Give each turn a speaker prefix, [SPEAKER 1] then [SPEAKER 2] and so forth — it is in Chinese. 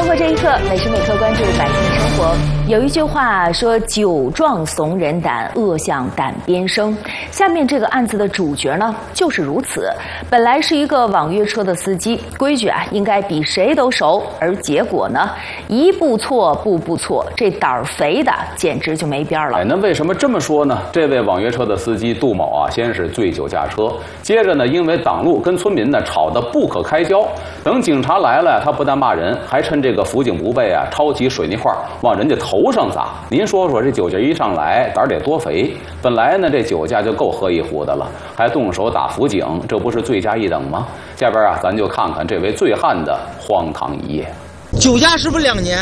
[SPEAKER 1] 活这一刻，每时每刻关注百姓生活。有一句话说：“酒壮怂人胆，恶向胆边生。”下面这个案子的主角呢，就是如此。本来是一个网约车的司机，规矩应该比谁都熟，而结果呢，一步错，步步错，这胆儿肥的简直就没边了。
[SPEAKER 2] 那为什么这么说呢？这位网约车的司机杜某先是醉酒驾车，接着呢，因为挡路跟村民呢吵得不可开交。等警察来了，他不但骂人，还趁这个辅警不备抄起水泥块往人家头上砸。您说说这酒劲一上来，胆儿得多肥？本来呢这酒驾就够喝一壶的了，还动手打辅警，这不是罪加一等吗？下边咱就看看这位醉汉的荒唐一夜。
[SPEAKER 3] 酒驾是不是2年？